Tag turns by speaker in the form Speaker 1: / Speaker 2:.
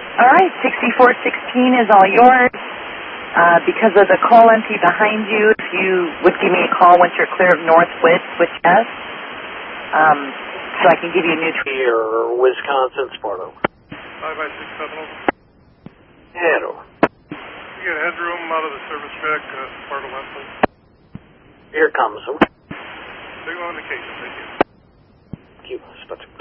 Speaker 1: All right, 6416 is all yours. Because of the call empty behind you, if you would give me a call once you're clear of Northwoods, which yes, so I can give you a new...
Speaker 2: Here, Wisconsin, Sparta.
Speaker 3: 55670.
Speaker 2: Head over.
Speaker 3: You get headroom out of the service check, Sparta Lempel.
Speaker 2: Here comes.
Speaker 3: Signal indication, thank you.
Speaker 2: Cuba, Spectrum.